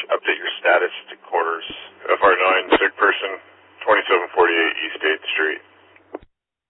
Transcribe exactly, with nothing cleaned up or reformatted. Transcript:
update your status to quarters. F R nine, sick person.